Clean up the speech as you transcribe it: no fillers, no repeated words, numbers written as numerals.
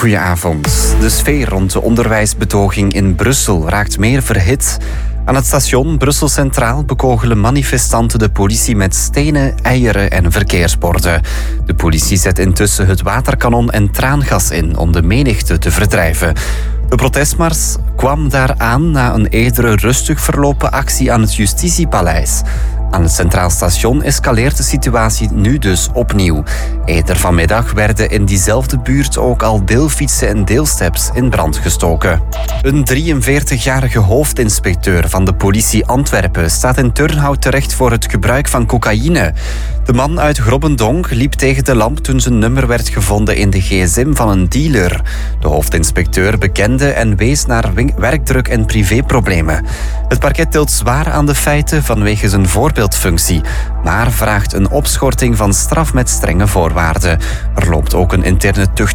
Goedenavond. De sfeer rond de onderwijsbetoging in Brussel raakt meer verhit. Aan het station Brussel Centraal bekogelen manifestanten de politie met stenen, eieren en verkeersborden. De politie zet intussen het waterkanon en traangas in om de menigte te verdrijven. De protestmars kwam daaraan na een eerdere rustig verlopen actie aan het Justitiepaleis. Aan het Centraal Station escaleert de situatie nu dus opnieuw. Eerder vanmiddag werden in diezelfde buurt ook al deelfietsen en deelsteps in brand gestoken. Een 43-jarige hoofdinspecteur van de politie Antwerpen staat in Turnhout terecht voor het gebruik van cocaïne. De man uit Grobbendonk liep tegen de lamp toen zijn nummer werd gevonden in de gsm van een dealer. De hoofdinspecteur bekende en wees naar werkdruk en privéproblemen. Het parket tilt zwaar aan de feiten vanwege zijn voorbeeldfunctie, maar vraagt een opschorting van straf met strenge voorwaarden. Er loopt ook een interne